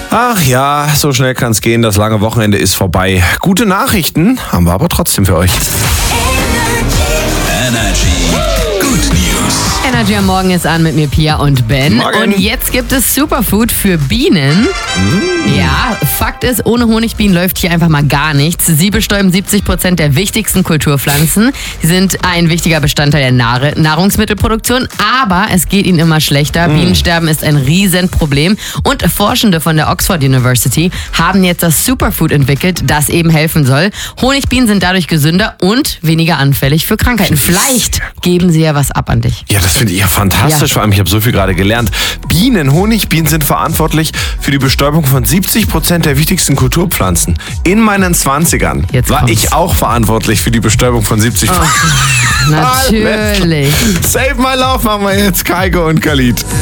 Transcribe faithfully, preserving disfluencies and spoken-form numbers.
Ach ja, so schnell kann es gehen. Das lange Wochenende ist vorbei. Gute Nachrichten haben wir aber trotzdem für euch. Energy Good News. Energy am Morgen ist an mit mir, Pia und Ben. Morgen. Und jetzt gibt es Superfood für Bienen. Mm. Ja, Fakt ist, ohne Honigbienen läuft hier einfach mal gar nichts. Sie bestäuben siebzig Prozent der wichtigsten Kulturpflanzen. Sie sind ein wichtiger Bestandteil der Nahr- Nahrungsmittelproduktion, aber es geht ihnen immer schlechter. Mm. Bienensterben ist ein Riesenproblem. Und Forschende von der Oxford University haben jetzt das Superfood entwickelt, das eben helfen soll. Honigbienen sind dadurch gesünder und weniger anfällig für Krankheiten. Vielleicht geben sie ja was ab an dich. Ja, das finde ich ja fantastisch. Ja. Vor allem, ich habe so viel gerade gelernt. Bienen, Honigbienen sind verantwortlich für die Bestäubung von siebzig Prozent der wichtigsten Kulturpflanzen. In meinen zwanzigern Jetzt war kommt's. ich auch verantwortlich für die Bestäubung von siebzig Prozent. Oh, natürlich. Save My Love machen wir jetzt, Kaiko und Khalid.